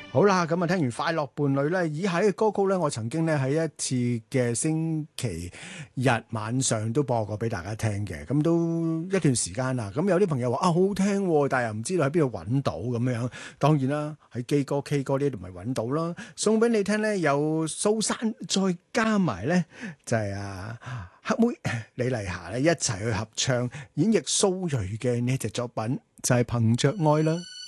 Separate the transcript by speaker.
Speaker 1: 好啦，咁啊聽完快樂伴侶咧，以下嘅歌曲咧，我曾經咧喺一次嘅星期日晚上都播過俾大家聽嘅，咁都一段時間啦。咁有啲朋友話啊好好聽喎，但係又唔知道喺邊度揾到咁樣。當然啦，喺基歌 K 歌呢度咪揾到啦。送俾你聽咧，有蘇珊，再加埋咧就係黑妹李麗霞咧一齊去合唱演繹蘇芮嘅呢隻作品，就係憑着愛啦。